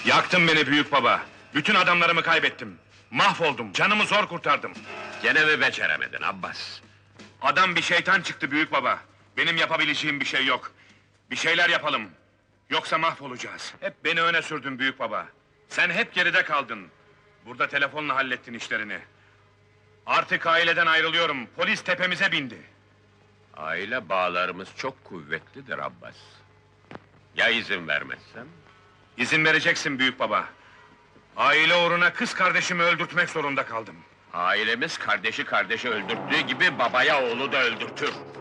Yaktın beni büyük baba. Bütün adamlarımı kaybettim. Mahvoldum, canımı zor kurtardım. Gene mi beceremedin Abbas? Adam bir şeytan çıktı büyük baba. Benim yapabileceğim bir şey yok. Bir şeyler yapalım. Yoksa mahvolacağız. Hep beni öne sürdün büyük baba. Sen hep geride kaldın. Burada telefonla hallettin işlerini. Artık aileden ayrılıyorum. Polis tepemize bindi. Aile bağlarımız çok kuvvetlidir Abbas. Ya izin vermezsem? İzin vereceksin büyük baba. Aile uğruna kız kardeşimi öldürtmek zorunda kaldım. Ailemiz kardeşi kardeşi öldürttüğü gibi babaya oğlu da öldürtür.